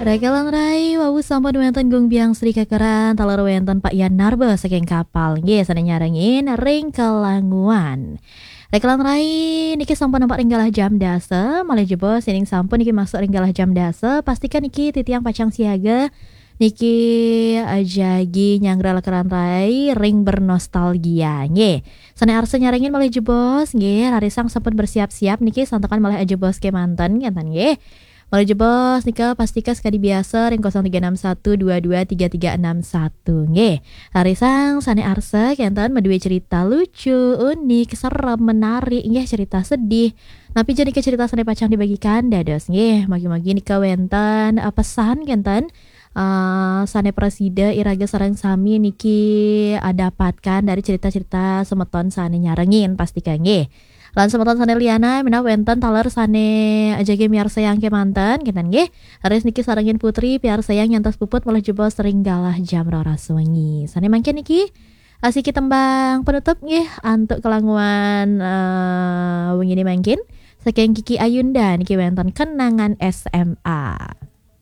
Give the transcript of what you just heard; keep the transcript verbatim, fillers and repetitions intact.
Regalan rai wawu sampun wenten gung biang Sri Kekeran taler wenten Pak Yan Narba saking kapal nggih sana nyarengin ring kelanguan. Regalan rai niki sampun nampak ringgalah jam dasa malih jebo sining sampun niki masuk ringgalah jam dasa pastikan niki titiang pacang siaga niki ajagi nyanggra lekeran rai ring bernostalgia nggih. Sana arsa nyarengin malih jebos nggih rarisang sampun bersiap-siap niki santakan malih aja bos kemanten ngenten nggih. Mulai jebos nika pastikan sekali biasa ring nol tiga enam satu dua dua tiga tiga enam satu nggih. Larisang sane arsa kenten medue cerita lucu, unik, serem, menarik nggih cerita sedih. Tapi jadi ke cerita sane pacang dibagikan dados nggih. Magi-magi nika wenten uh, pesan kenten uh, sane presida iraga sareng sami niki uh, dapatkan dari cerita-cerita semeton sane nyarengin pastikan nggih. Lan semeton sane liana mina wenten taler sane ajage miar sayang kemanten kinten nggih. Haris niki sarengin putri piar sayang nyantos puput malah jebol sering galah jam roras wengi. Sane mangke niki asiki tembang penutup nggih antuk kelanguan uh, wengi ni mangkin saking Kiki Ayunda niki wenten kenangan S M A.